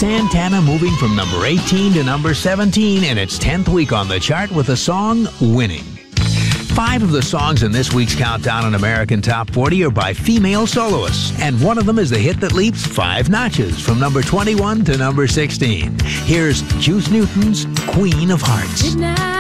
Santana moving from number 18 to number 17 in its 10th week on the chart with the song Winning. 5 of the songs in this week's Countdown on American Top 40 are by female soloists, and one of them is the hit that leaps 5 notches from number 21 to number 16. Here's Juice Newton's Queen of Hearts.